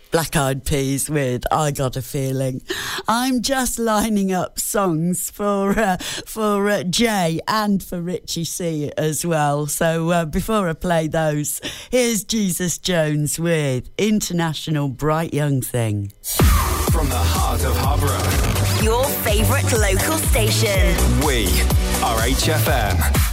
Black Eyed Peas with I Got a Feeling. I'm just lining up songs for Jay and for Richie C as well. So before I play those, here's Jesus Jones with International Bright Young Thing. From the heart of Harborough, your favourite local station. We are HFM.